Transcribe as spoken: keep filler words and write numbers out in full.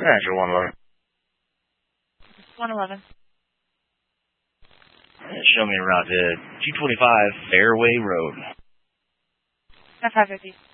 Roger, one eleven. one eleven. Show me around to two twenty-five Fairway Road. five fifty.